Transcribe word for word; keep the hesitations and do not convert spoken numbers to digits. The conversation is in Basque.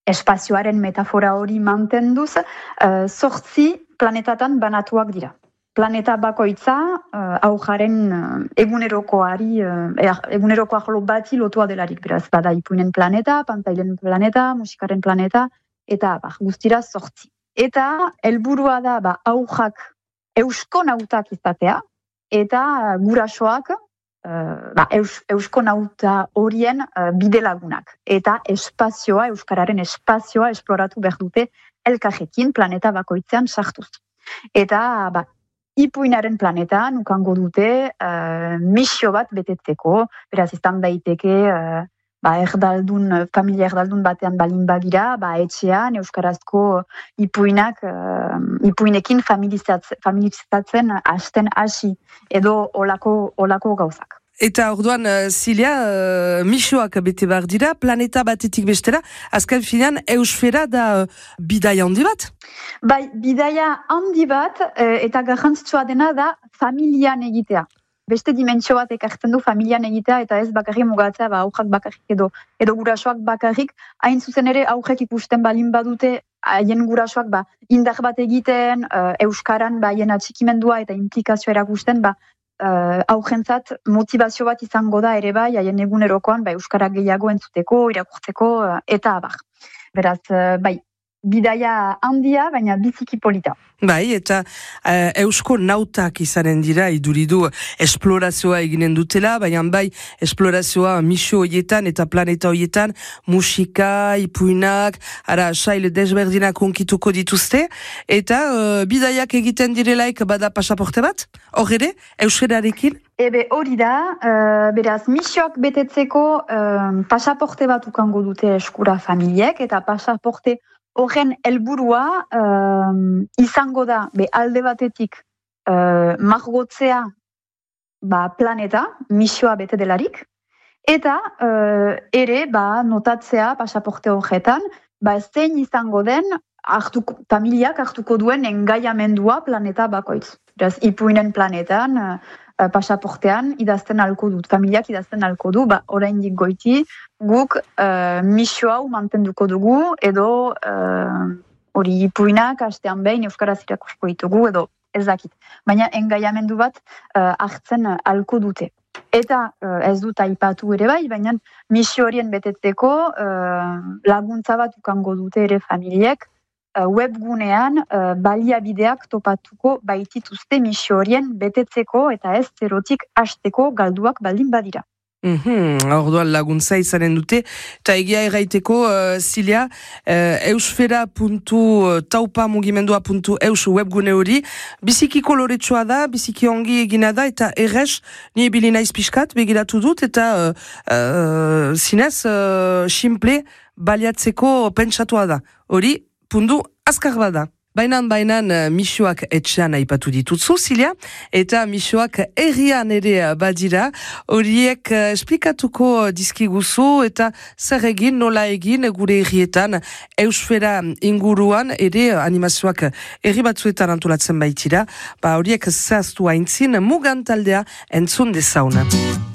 espazioaren metafora hori mantenduz, uh, zortzi planetatan banatuak dira. Planeta bakoitza uh, aujaren uh, egunerokoari, uh, eguneroko ahlo bati lotua delarik. Beraz, bada ipuinen planeta, pantailen planeta, musikaren planeta, eta bah, guztira zortzi. Eta helburua da ba, aujak euskonautak izatea, eta gurasoak uh, ba, eus, euskonauta horien uh, bidelagunak. Eta espazioa, euskararen espazioa esploratu behar dute elkarrekin planeta bakoitzean sartuz. Eta ba, ipuinaren planetan ukango dute uh, misio bat betetzeko, beraz izan daiteke uh, ba, erdaldun, familia erdaldun batean balin bagira, ba, etxean euskarazko ipuinak, uh, ipuinekin familizatzen hasten hasi edo olako, olako gauzak. Eta orduan, uh, Zilia, uh, misoak bete behar dira, planeta batetik bestera, azken finean, eusfera da uh, bidaia handi bat? Bai, bidaia handi bat, uh, eta garrantzitsua dena da familian egitea. Beste dimentsio bat ekartzen du familian egitea, eta ez bakarrik mugatzea, ba, aurrak bakarrik edo, edo gurasoak bakarrik, hain zuzen ere aurrek ikusten balin badute, haien gurasoak ba, indar bat egiten, uh, euskaran ba, haien atxikimendua eta implikazioa erakusten, ba, Uh, aurrentzat motivazio bat izango da ere bai, haien egunerokoan ba, euskara gehiago entzuteko, irakurtzeko, uh, eta abar. Beraz, uh, bai, bidaia handia, baina biziki polita. Bai, eta uh, eusko nautak izanen dira, iduridu esplorazioa eginen dutela, baina bai, esplorazioa misio horietan eta planeta horietan, musika, ipuinak, ara, sail desberdinak onkituko dituzte, eta uh, bidaiak egiten direlaik bada pasaporte bat, hor ere, euskerarekin? Ebe hori da, uh, beraz, misioak betetzeko uh, pasaporte bat ukango dute eskura familiek, eta pasaporte horren helburua uh, izango da, be alde batetik uh, margotzea ba, planeta, misioa bete delarik, eta uh, ere ba, notatzea pasaporte horretan, ba, zein izango den hartuko, familiak hartuko duen engaiamendua planeta bakoitz. Beraz, ipuinen planetan, uh, pasaportean idazten alko dut, familiak idazten alko du, ba, oraindik goiti, guk uh, misio hau mantenduko dugu, edo hori uh, ipuinak hastean behin euskaraz irakurriko ditugu, edo ez dakit. Baina engaiamendu bat uh, hartzen alko dute. Eta uh, ez dut aipatu ere bai, baina misio horien betetzeko uh, laguntza bat ukango dute ere familiek, webgunean uh, baliabideak topatuko baitituzte misio horien betetzeko eta ez zerotik hasteko galduak baldin badira. Mm-hmm, orduan laguntza izanen dute, eta egia erraiteko, uh, Zilia, uh, eusfera puntu taupa mugimendua puntu eus webgune hori, biziki koloretsua da, biziki ongi egina da, eta errez, ni ebili naiz pixkat, begiratu dut, eta uh, uh, zinez, uh, simple baliatzeko pentsatua da. Hori, pundu azkar bada. Bainan, bainan, misioak etxean aipatu ditutzu, Zilia, eta misioak herrian ere badira, horiek esplikatuko dizkiguzu, eta zer egin, nola egin, gure herrietan, eusfera inguruan, ere animazioak herri batzuetan antolatzen baitira, ba horiek zehaztu haintzin, mugantaldea entzun dezauna.